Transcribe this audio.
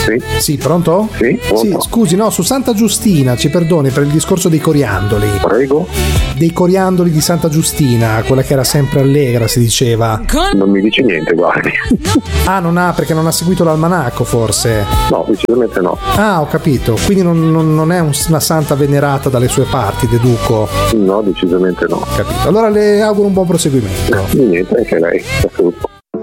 Sì, pronto? Sì, pronto. Sì, scusi, no, su Santa Giustina, ci perdoni per il discorso dei coriandoli. Prego? Dei coriandoli di Santa Giustina, quella che era sempre allegra, si diceva. Non mi dice niente, guardi. Ah, non ha, perché non ha seguito l'almanacco, forse? No, decisamente no. Ah, ho capito, quindi non è una santa venerata dalle sue parti, deduco. No, decisamente no. Capito. Allora le auguro un buon proseguimento. Niente, anche lei. È tutto.